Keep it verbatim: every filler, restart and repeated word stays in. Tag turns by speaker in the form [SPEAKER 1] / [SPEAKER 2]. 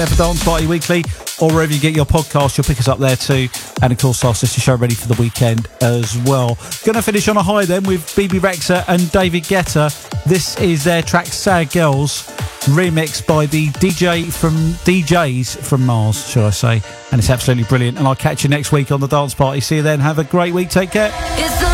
[SPEAKER 1] for Dance Party Weekly, or wherever you get your podcast, you'll pick us up there too. And of course, our sister show ready for the weekend as well. Gonna finish on a high then with B B Rexha and David Guetta. This is their track Sad Girls, remixed by the D J from D Js from Mars, shall I say. And it's absolutely brilliant. And I'll catch you next week on the Dance Party. See you then. Have a great week. Take care. It's